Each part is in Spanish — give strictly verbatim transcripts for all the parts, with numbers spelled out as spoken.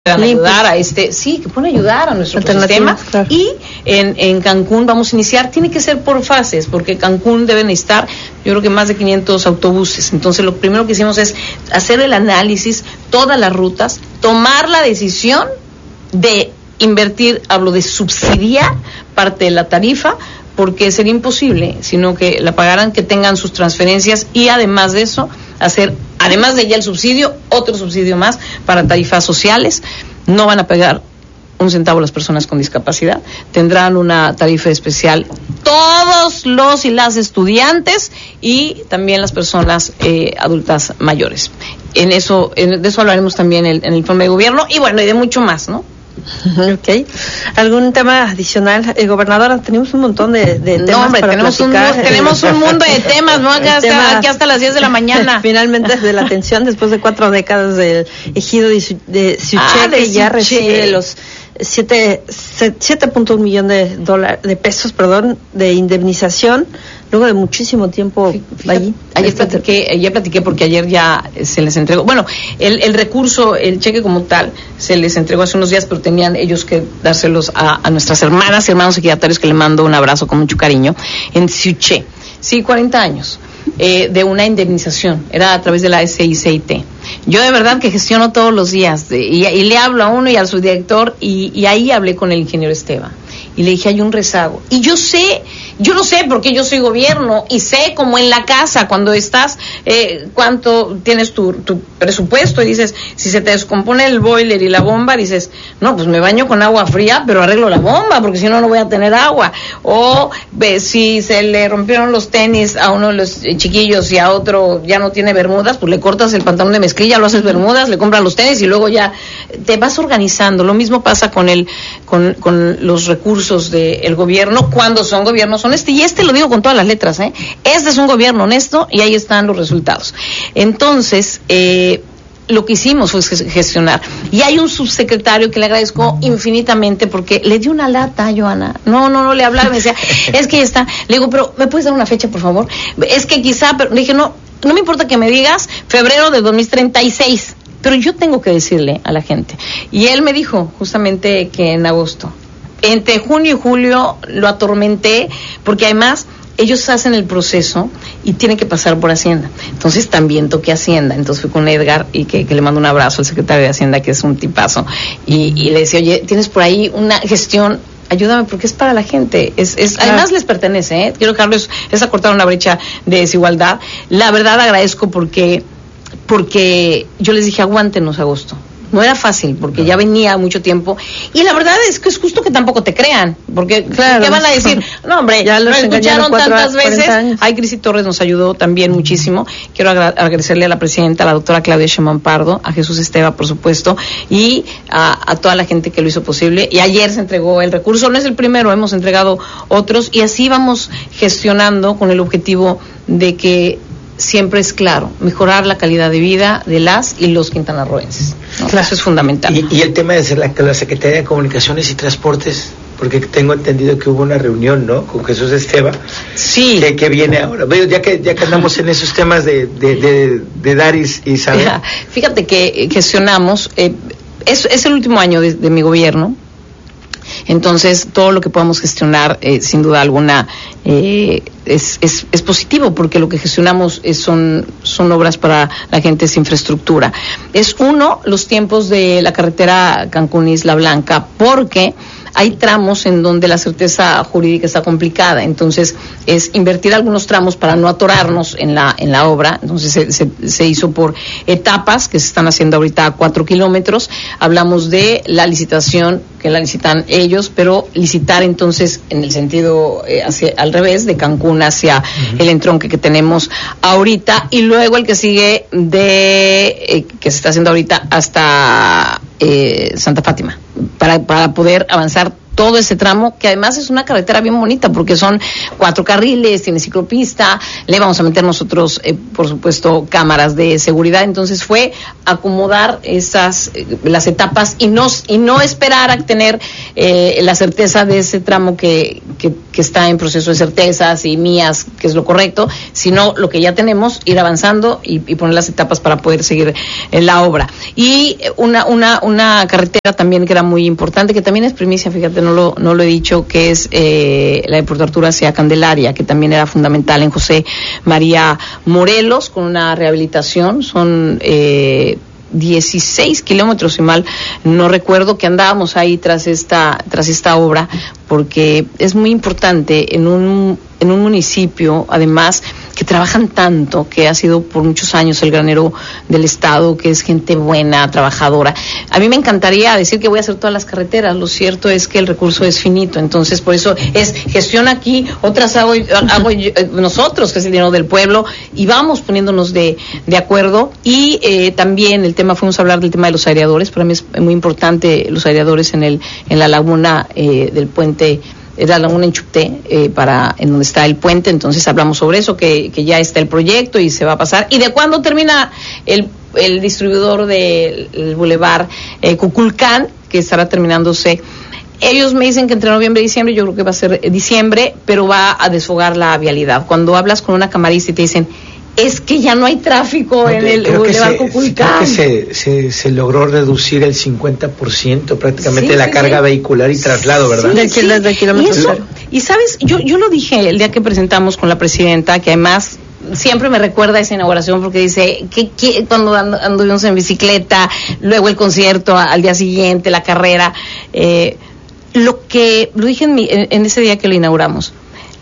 ayudar a este, sí, que pueden ayudar a nuestro sistema. Claro. Y en, en Cancún vamos a iniciar, tiene que ser por fases, porque Cancún debe necesitar, yo creo que más de quinientos autobuses. Entonces lo primero que hicimos es hacer el análisis, todas las rutas, tomar la decisión de invertir, hablo de subsidiar parte de la tarifa, porque sería imposible, sino que la pagaran, que tengan sus transferencias y además de eso, hacer, además de ya el subsidio, otro subsidio más para tarifas sociales. No van a pagar un centavo las personas con discapacidad, tendrán una tarifa especial todos los y las estudiantes y también las personas eh, adultas mayores. En eso, en, de eso hablaremos también en el, en el informe de gobierno y bueno, y de mucho más, ¿no? Ok. ¿Algún tema adicional? Eh, gobernadora, tenemos un montón de, de temas no, hombre, para tenemos platicar. Un, tenemos un mundo de temas, ¿no? Aquí hasta, tema, aquí hasta las diez de la mañana. Finalmente, de la atención, después de cuatro décadas del ejido de, de Siuché, ah, de que ya Siuché. recibe los siete punto uno millón de dólares, de pesos, perdón, de indemnización, luego de muchísimo tiempo. Fíjate, allí. Ayer platiqué, ya platiqué porque ayer ya se les entregó, bueno, el, el recurso, el cheque como tal, se les entregó hace unos días, pero tenían ellos que dárselos a, a nuestras hermanas y hermanos ejidatarios, que le mando un abrazo con mucho cariño, en Siuché. Sí, cuarenta años. Eh, de una indemnización, era a través de la S I C I T. Yo de verdad que gestiono todos los días de, y, y le hablo a uno y al subdirector y, y ahí hablé con el ingeniero Esteban y le dije, hay un rezago. Y yo sé, yo lo sé porque yo soy gobierno y sé como en la casa cuando estás, eh, cuánto tienes tu, tu presupuesto y dices, si se te descompone el boiler y la bomba, dices, no, pues me baño con agua fría, pero arreglo la bomba porque si no, no voy a tener agua. O ve, si se le rompieron los tenis a uno de los chiquillos y a otro ya no tiene bermudas, pues le cortas el pantalón de mezclilla, lo haces bermudas, le compras los tenis y luego ya te vas organizando. Lo mismo pasa con el, con, con los recursos del gobierno cuando son gobiernos honestos, y este lo digo con todas las letras, ¿eh? Este es un gobierno honesto y ahí están los resultados. Entonces, eh, lo que hicimos fue gestionar. Y hay un subsecretario que le agradezco infinitamente porque le dio una lata a Joana. No, no, no le hablaba, me decía, es que ya está. Le digo, pero ¿me puedes dar una fecha, por favor? Es que quizá, pero le dije, no, no me importa que me digas febrero de dos mil treinta y seis, pero yo tengo que decirle a la gente. Y él me dijo justamente que en agosto. Entre junio y julio lo atormenté porque además ellos hacen el proceso y tienen que pasar por Hacienda. Entonces también toqué Hacienda. Entonces fui con Edgar y que, que le mando un abrazo al secretario de Hacienda, que es un tipazo. Y, y le decía, oye, tienes por ahí una gestión, ayúdame porque es para la gente. Es, es claro. Además les pertenece, ¿eh? Quiero dejarles, es acortar una brecha de desigualdad. La verdad agradezco porque, porque yo les dije, aguántenos agosto. No era fácil, porque no. Ya venía mucho tiempo. Y la verdad es que es justo que tampoco te crean, porque claro. ¿Qué van a decir? No, hombre, ya lo escucharon tantas veces. Ay, Cristi Torres nos ayudó también muchísimo. Quiero agra- agradecerle a la presidenta, a la doctora Claudia Sheinbaum Pardo, a Jesús Esteva, por supuesto, y a, a toda la gente que lo hizo posible. Y ayer se entregó el recurso, no es el primero, hemos entregado otros, y así vamos gestionando con el objetivo de que siempre es claro, mejorar la calidad de vida de las y los quintanarroenses, ¿no? Claro. Eso es fundamental. Y, y el tema de ser la, la Secretaría de Comunicaciones y Transportes, porque tengo entendido que hubo una reunión, ¿no?, con Jesús Esteva. Sí. Que, que viene ahora. Ya que ya que andamos en esos temas de, de, de, de dar y, y saber. Fíjate que gestionamos, eh, es, es el último año de, de mi gobierno. Entonces, todo lo que podamos gestionar, eh, sin duda alguna, eh, es, es, es positivo, porque lo que gestionamos es, son, son obras para la gente, es infraestructura. Es uno, los tiempos de la carretera Cancún-Isla Blanca, porque hay tramos en donde la certeza jurídica está complicada, entonces es invertir algunos tramos para no atorarnos en la en la obra. Entonces se, se, se hizo por etapas, que se están haciendo ahorita a cuatro kilómetros. Hablamos de la licitación, que la licitan ellos, pero licitar entonces en el sentido eh, hacia, al revés, de Cancún hacia uh-huh. el entronque que tenemos ahorita, y luego el que sigue de eh, que se está haciendo ahorita hasta eh, Santa Fátima, para, para poder avanzar todo ese tramo, que además es una carretera bien bonita porque son cuatro carriles, tiene ciclopista, le vamos a meter nosotros, eh, por supuesto, cámaras de seguridad. Entonces fue acomodar esas, eh, las etapas y no, y no esperar a tener eh, la certeza de ese tramo que, que que está en proceso de certezas y mías, que es lo correcto, sino lo que ya tenemos, ir avanzando y, y poner las etapas para poder seguir en la obra. Y una, una, una carretera también que era muy importante, que también es primicia, fíjate, no lo, no lo he dicho, que es eh, la de Puerto Arturo hacia Candelaria, que también era fundamental en José María Morelos, con una rehabilitación, son eh, dieciséis kilómetros, si mal no recuerdo, que andábamos ahí tras esta tras esta obra, porque es muy importante en un en un municipio, además, que trabajan tanto, que ha sido por muchos años el granero del estado, que es gente buena, trabajadora. A mí me encantaría decir que voy a hacer todas las carreteras, lo cierto es que el recurso es finito, entonces por eso es gestión aquí, otras hago, hago yo, nosotros, que es el dinero del pueblo, y vamos poniéndonos de, de acuerdo. Y eh, también el tema, fuimos a hablar del tema de los aireadores, para mí es muy importante los aireadores en el en la laguna eh, del puente, era la laguna en Chupté, eh, para, en donde está el puente. Entonces hablamos sobre eso, que, que ya está el proyecto y se va a pasar. ¿Y de cuándo termina el, el distribuidor del bulevar eh, Cuculcán, que estará terminándose? Ellos me dicen que entre noviembre y diciembre, yo creo que va a ser diciembre, pero va a desfogar la vialidad. Cuando hablas con una camarista y te dicen, es que ya no hay tráfico no, en el bulevar Cuculcán. Creo que se, se, se logró reducir el cincuenta por ciento prácticamente sí, la sí, carga sí. vehicular y traslado, ¿verdad? Sí, de, sí. de, de kilómetros y, eso, y sabes, yo, yo lo dije el día que presentamos con la presidenta, que además siempre me recuerda esa inauguración, porque dice que, que cuando anduvimos en bicicleta, luego el concierto al día siguiente, la carrera, eh, lo que lo dije en, mi, en, en ese día que lo inauguramos.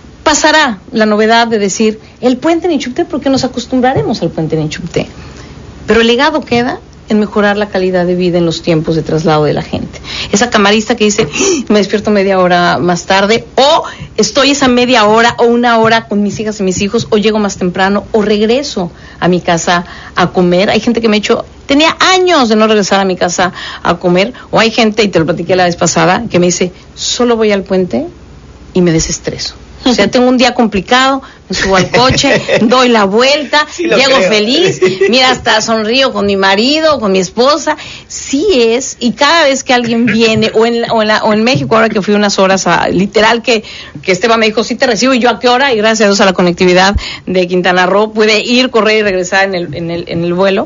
Pasará la novedad de decir el puente en Inchupté, porque nos acostumbraremos al puente en Inchupté, pero el legado queda en mejorar la calidad de vida en los tiempos de traslado de la gente. Esa camarista que dice, me despierto media hora más tarde, o estoy esa media hora o una hora con mis hijas y mis hijos, o llego más temprano, o regreso a mi casa a comer. Hay gente que me ha dicho, tenía años de no regresar a mi casa a comer, o hay gente, y te lo platiqué la vez pasada, que me dice, solo voy al puente y me desestreso. O sea, tengo un día complicado, me subo al coche, doy la vuelta, sí, llego creo. feliz, mira, hasta sonrío con mi marido, con mi esposa. Sí es, y cada vez que alguien viene, o en, o en, la, o en México, ahora que fui unas horas, a, literal, que, que Esteban me dijo, sí te recibo, y yo a qué hora, y gracias a Dios a la conectividad de Quintana Roo, pude ir, correr y regresar en el, en el, en el vuelo.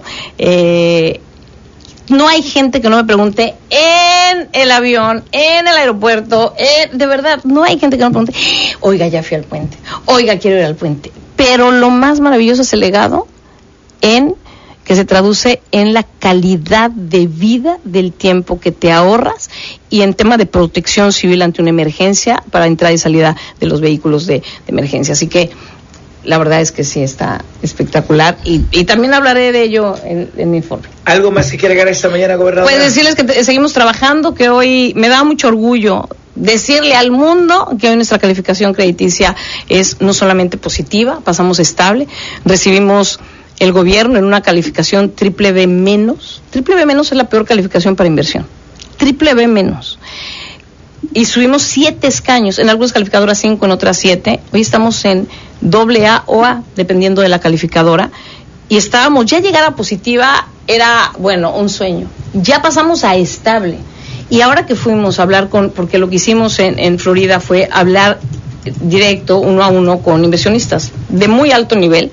Eh, No hay gente que no me pregunte en el avión, en el aeropuerto, en, de verdad, no hay gente que no me pregunte, oiga, ya fui al puente, oiga, quiero ir al puente. Pero lo más maravilloso es el legado en que se traduce en la calidad de vida del tiempo que te ahorras, y en tema de protección civil ante una emergencia para entrada y salida de los vehículos de, de emergencia. Así que la verdad es que sí está espectacular, y, y también hablaré de ello en, en mi informe. ¿Algo más que quiera agregar esta mañana, gobernadora? Pues decirles que te, seguimos trabajando, que hoy me da mucho orgullo decirle al mundo que hoy nuestra calificación crediticia es no solamente positiva, pasamos estable, recibimos el gobierno en una calificación triple B menos. Triple B menos es la peor calificación para inversión. Triple B menos. Y subimos siete escaños, en algunas calificadoras cinco, en otras siete. Hoy estamos en doble A o A, dependiendo de la calificadora. Y estábamos, ya llegar a positiva era, bueno, un sueño. Ya pasamos a estable. Y ahora que fuimos a hablar con, porque lo que hicimos en, en Florida fue hablar directo, uno a uno, con inversionistas de muy alto nivel.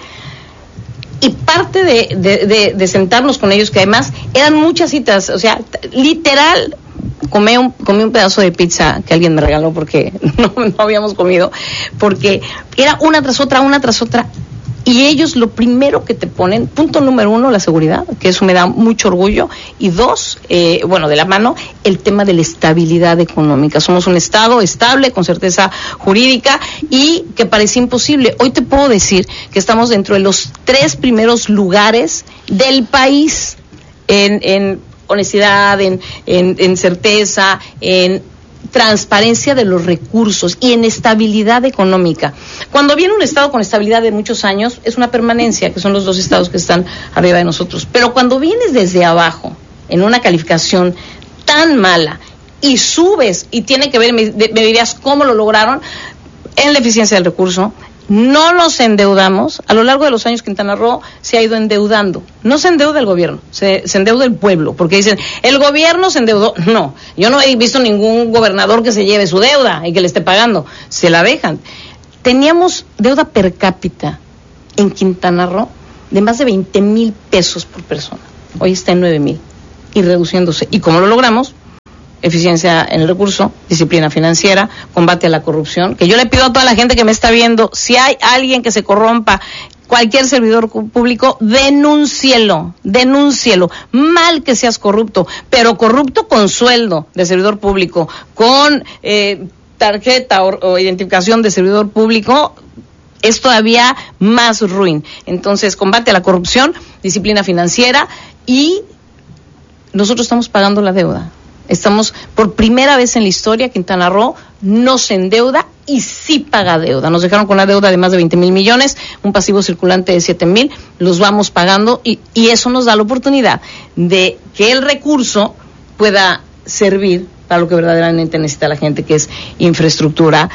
Y parte de, de, de, de sentarnos con ellos, que además eran muchas citas, o sea, t- literal, comí un, comí un pedazo de pizza que alguien me regaló porque no, no habíamos comido, porque era una tras otra, una tras otra. Y ellos lo primero que te ponen, punto número uno, la seguridad, que eso me da mucho orgullo, y dos, eh, bueno, de la mano, el tema de la estabilidad económica. Somos un Estado estable, con certeza jurídica, y que parecía imposible. Hoy te puedo decir que estamos dentro de los tres primeros lugares del país en, en honestidad, en, en, en certeza, en transparencia de los recursos y en estabilidad económica. Cuando viene un estado con estabilidad de muchos años, es una permanencia, que son los dos estados que están arriba de nosotros. Pero cuando vienes desde abajo, en una calificación tan mala, y subes, y tiene que ver, me, me dirías cómo lo lograron, en la eficiencia del recurso, no nos endeudamos. A lo largo de los años Quintana Roo se ha ido endeudando. No se endeuda el gobierno, se, se endeuda el pueblo, porque dicen, el gobierno se endeudó. No, yo no he visto ningún gobernador que se lleve su deuda y que le esté pagando. Se la dejan. Teníamos deuda per cápita en Quintana Roo de más de veinte mil pesos por persona. Hoy está en nueve mil y reduciéndose. ¿Y cómo lo logramos? Eficiencia en el recurso, disciplina financiera, combate a la corrupción, que yo le pido a toda la gente que me está viendo, si hay alguien que se corrompa, cualquier servidor público, denúncielo, denúncielo, mal que seas corrupto, pero corrupto con sueldo de servidor público, con eh, tarjeta o, o identificación de servidor público, es todavía más ruin. Entonces, combate a la corrupción, disciplina financiera, y nosotros estamos pagando la deuda. Estamos, por primera vez en la historia, Quintana Roo no se endeuda y sí paga deuda. Nos dejaron con una deuda de más de veinte mil millones, un pasivo circulante de siete mil, los vamos pagando y, y eso nos da la oportunidad de que el recurso pueda servir para lo que verdaderamente necesita la gente, que es infraestructura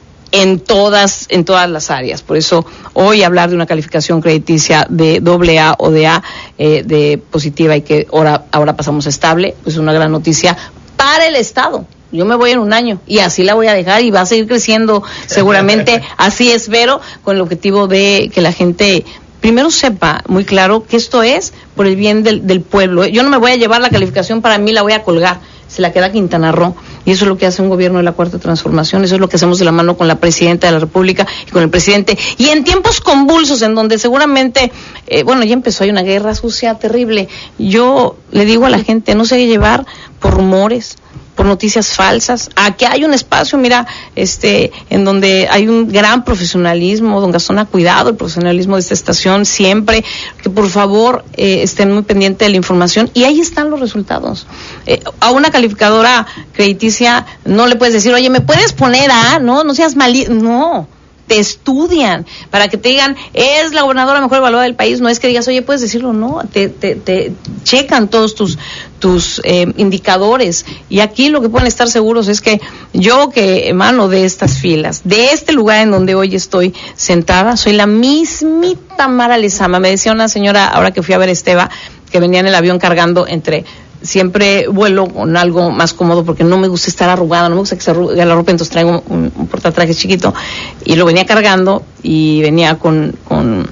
en todas en todas las áreas. Por eso hoy hablar de una calificación crediticia de doble A o de A, eh, de positiva, y que ahora ahora pasamos estable, pues es una gran noticia para el Estado. Yo me voy en un año y así la voy a dejar y va a seguir creciendo seguramente, así espero, con el objetivo de que la gente primero sepa muy claro que esto es por el bien del, del pueblo. Yo no me voy a llevar la calificación para mí, la voy a colgar, se la queda Quintana Roo, y eso es lo que hace un gobierno de la Cuarta Transformación, eso es lo que hacemos de la mano con la Presidenta de la República y con el Presidente, y en tiempos convulsos en donde seguramente, eh, bueno, ya empezó, hay una guerra sucia terrible. Yo le digo a la gente, no se deje llevar por rumores, por noticias falsas. Aquí hay un espacio, mira, este, en donde hay un gran profesionalismo. Don Gastón ha cuidado el profesionalismo de esta estación siempre, que por favor eh, estén muy pendientes de la información, y ahí están los resultados. Eh, a una calificadora crediticia no le puedes decir, oye, ¿me puedes poner a? No, no seas malí, no. Te estudian para que te digan, es la gobernadora mejor evaluada del país. No es que digas, oye, puedes decirlo, no, te, te, te checan todos tus tus eh, indicadores, y aquí lo que pueden estar seguros es que yo, que emano de estas filas, de este lugar en donde hoy estoy sentada, soy la mismita Mara Lezama. Me decía una señora, ahora que fui a ver a Esteba, que venía en el avión cargando entre... Siempre vuelo con algo más cómodo porque no me gusta estar arrugada, no me gusta que se arrugue la ropa, entonces traigo un, un portatraje chiquito, y lo venía cargando y venía con con,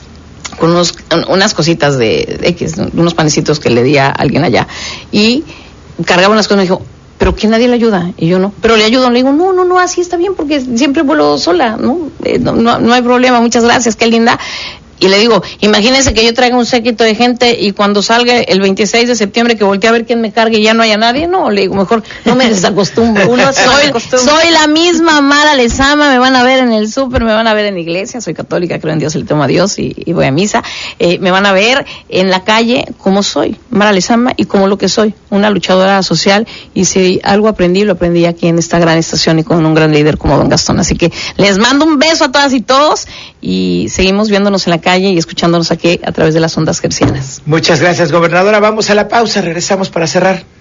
con unos, unas cositas de, de X, unos panecitos que le di a alguien allá, y cargaba unas cosas. Me dijo, ¿pero que nadie le ayuda? Y yo, no, pero le ayudo. Le digo, no, no, no, así está bien porque siempre vuelo sola, ¿no? Eh, no, no, no hay problema, muchas gracias, qué linda. Y le digo, imagínense que yo traiga un séquito de gente y cuando salga el veintiséis de septiembre que voltee a ver quién me cargue y ya no haya nadie. No, le digo, mejor no me desacostumbro. Uno soy, soy la misma Mara Lezama, me van a ver en el súper, me van a ver en la iglesia, soy católica, creo en Dios, le temo a Dios y, y voy a misa. Eh, me van a ver en la calle como soy, Mara Lezama, y como lo que soy, una luchadora social, y si algo aprendí, lo aprendí aquí en esta gran estación y con un gran líder como don Gastón. Así que les mando un beso a todas y todos, y seguimos viéndonos en la calle y escuchándonos aquí a través de las ondas hercianas. Muchas gracias, gobernadora. Vamos a la pausa, regresamos para cerrar.